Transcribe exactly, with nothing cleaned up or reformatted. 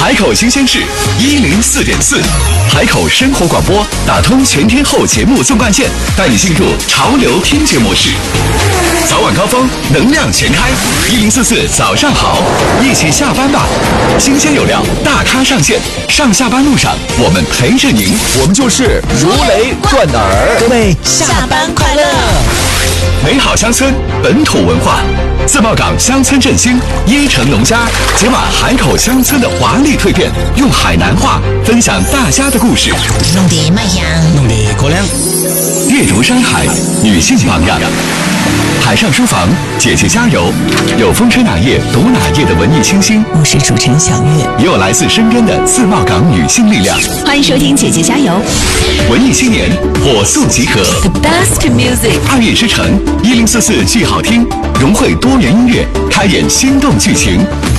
海口新鲜事一零四点四，海口生活广播打通全天候节目纵贯线，带你进入潮流听觉模式。早晚高峰，能量全开，一零四四早上好，一起下班吧。新鲜有料，大咖上线，上下班路上我们陪着您，我们就是如雷贯耳。 各位下班快乐！ 美好乡村，本土文化。自贸港乡村振兴，一城农家解码海口乡村的华丽蜕变，用海南话分享大家的故事。 弄得卖香， 弄得过凉。 阅读山海，女性榜样。海上书房，姐姐加油！有风吹哪页读哪页的文艺清新， 我是主持人小月， 也有来自身边的自贸港女性力量。 欢迎收听姐姐加油！ 文艺青年火速集合 The best music， 二月之城一零四四剧好听，融汇多元音乐，开演心动剧情。